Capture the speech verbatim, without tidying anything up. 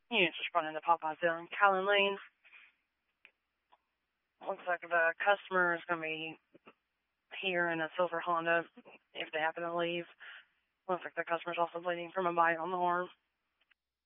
You just run into Popeyes there in Callan Lane. Looks like the customer is going to be here in a silver Honda if they happen to leave. Looks like the customer's also bleeding from a bite on the arm.